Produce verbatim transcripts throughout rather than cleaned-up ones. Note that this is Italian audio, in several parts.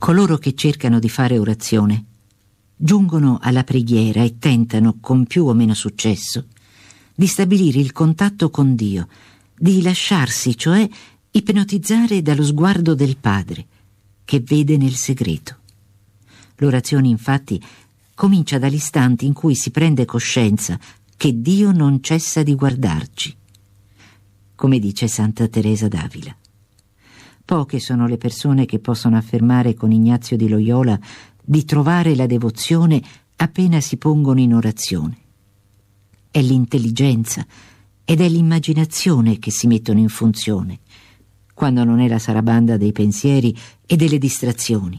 Coloro che cercano di fare orazione giungono alla preghiera e tentano, con più o meno successo, di stabilire il contatto con Dio, di lasciarsi, cioè, ipnotizzare dallo sguardo del Padre, che vede nel segreto. L'orazione, infatti, comincia dall'istante in cui si prende coscienza che Dio non cessa di guardarci. Come dice Santa Teresa d'Avila. Poche sono le persone che possono affermare con Ignazio di Loyola di trovare la devozione appena si pongono in orazione. È l'intelligenza ed è l'immaginazione che si mettono in funzione, quando non è la sarabanda dei pensieri e delle distrazioni.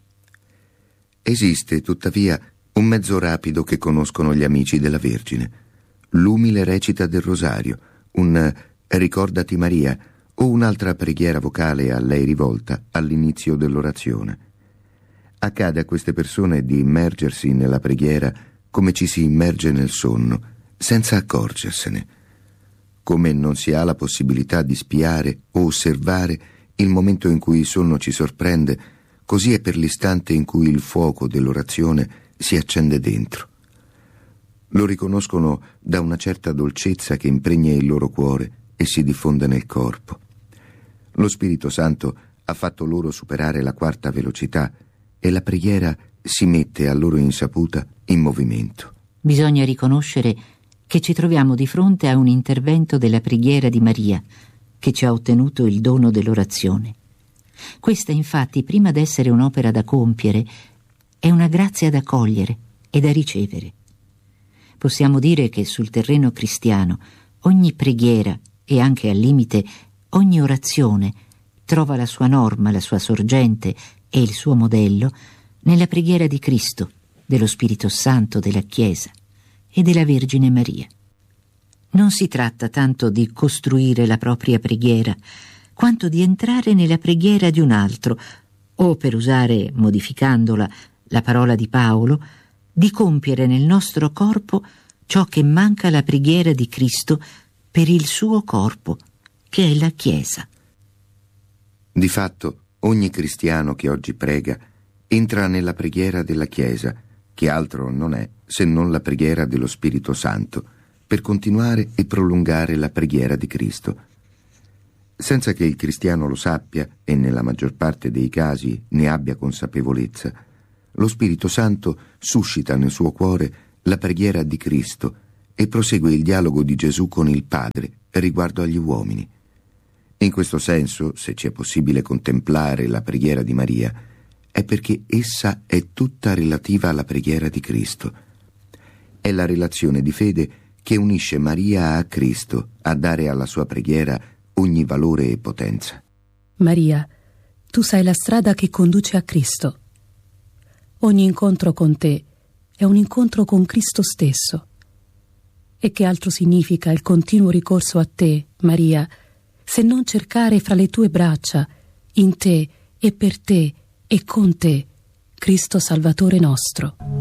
Esiste, tuttavia, un mezzo rapido che conoscono gli amici della Vergine: l'umile recita del rosario, un "Ricordati Maria" o un'altra preghiera vocale a lei rivolta all'inizio dell'orazione. Accade a queste persone di immergersi nella preghiera come ci si immerge nel sonno, senza accorgersene. Come non si ha la possibilità di spiare o osservare il momento in cui il sonno ci sorprende, così è per l'istante in cui il fuoco dell'orazione si accende dentro. Lo riconoscono da una certa dolcezza che impregna il loro cuore e si diffonde nel corpo. Lo Spirito Santo ha fatto loro superare la quarta velocità e la preghiera si mette a loro insaputa in movimento. Bisogna riconoscere che ci troviamo di fronte a un intervento della preghiera di Maria, che ci ha ottenuto il dono dell'orazione. Questa, infatti, prima d'essere un'opera da compiere, è una grazia da cogliere e da ricevere. Possiamo dire che sul terreno cristiano ogni preghiera e anche al limite ogni orazione trova la sua norma, la sua sorgente e il suo modello nella preghiera di Cristo, dello Spirito Santo, della Chiesa e della Vergine Maria. Non si tratta tanto di costruire la propria preghiera, quanto di entrare nella preghiera di un altro, o, per usare, modificandola, la parola di Paolo, di compiere nel nostro corpo ciò che manca alla preghiera di Cristo per il suo corpo, che è la Chiesa. Di fatto, ogni cristiano che oggi prega entra nella preghiera della Chiesa, che altro non è se non la preghiera dello Spirito Santo, per continuare e prolungare la preghiera di Cristo. Senza che il cristiano lo sappia, e nella maggior parte dei casi ne abbia consapevolezza, lo Spirito Santo suscita nel suo cuore la preghiera di Cristo e prosegue il dialogo di Gesù con il Padre riguardo agli uomini. In questo senso, se ci è possibile contemplare la preghiera di Maria, è perché essa è tutta relativa alla preghiera di Cristo. È la relazione di fede che unisce Maria a Cristo a dare alla sua preghiera ogni valore e potenza. Maria, tu sei la strada che conduce a Cristo. Ogni incontro con te è un incontro con Cristo stesso. E che altro significa il continuo ricorso a te, Maria, se non cercare fra le tue braccia, in te e per te e con te, Cristo Salvatore nostro.